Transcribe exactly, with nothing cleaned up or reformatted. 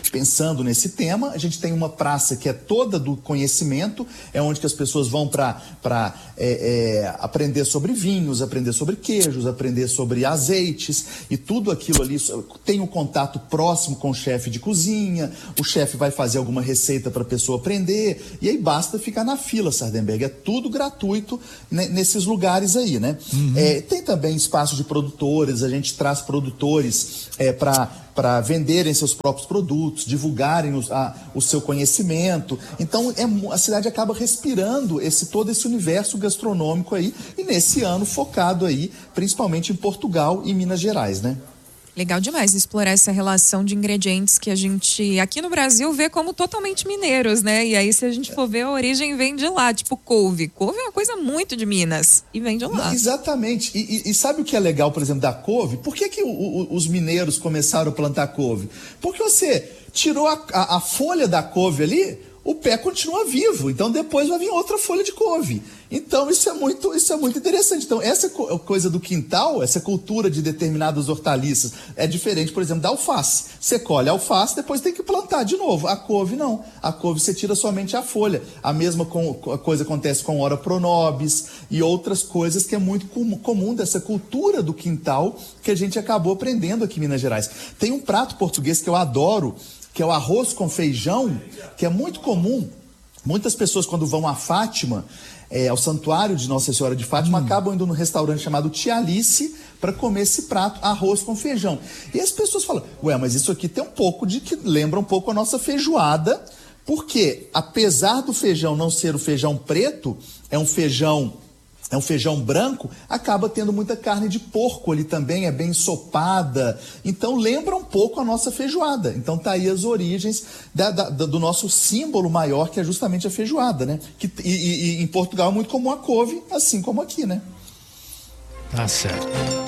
pensando nesse tema. A gente tem uma praça que é toda do conhecimento, é onde que as pessoas vão para para é, é, aprender sobre vinhos, aprender sobre queijos, aprender sobre azeites, e tudo aquilo ali tem um contato próximo com o chefe de cozinha, o chefe vai fazer alguma receita para a pessoa aprender, e aí basta ficar na fila, Sardenberg. É tudo gratuito né, nesses lugares aí, né? Uhum. É, tem também espaço de produtores, a gente traz produtores é, para para venderem seus próprios produtos, divulgarem os, a, o seu conhecimento. Então, é, a cidade acaba respirando esse, todo esse universo gastronômico aí, e nesse ano focado aí, principalmente em Portugal e Minas Gerais, né? Legal demais explorar essa relação de ingredientes que a gente, aqui no Brasil, vê como totalmente mineiros, né? E aí, se a gente for ver, a origem vem de lá, tipo couve. Couve é uma coisa muito de Minas e vem de lá. Exatamente. E, e, e sabe o que é legal, por exemplo, da couve? Por que que o, o, os mineiros começaram a plantar couve? Porque você tirou a, a, a folha da couve ali, o pé continua vivo, então depois vai vir outra folha de couve. Então isso é muito, isso é muito interessante. Então essa coisa do quintal, essa cultura de determinadas hortaliças é diferente, por exemplo, da alface. Você colhe a alface, depois tem que plantar de novo. A couve não. A couve você tira somente a folha. A mesma com, a coisa acontece com ora pronobis e outras coisas que é muito com, comum dessa cultura do quintal que a gente acabou aprendendo aqui em Minas Gerais. Tem um prato português que eu adoro, que é o arroz com feijão, que é muito comum. Muitas pessoas, quando vão a Fátima, é, ao santuário de Nossa Senhora de Fátima, hum. acabam indo num restaurante chamado Tia Alice para comer esse prato, arroz com feijão. E as pessoas falam, ué, mas isso aqui tem um pouco de que lembra um pouco a nossa feijoada, porque apesar do feijão não ser o feijão preto, é um feijão... É um feijão branco, acaba tendo muita carne de porco ali também, é bem ensopada. Então lembra um pouco a nossa feijoada. Então tá aí as origens da, da, do nosso símbolo maior, que é justamente a feijoada, né? Que, e, e, e em Portugal é muito comum a couve, assim como aqui, né? Tá certo.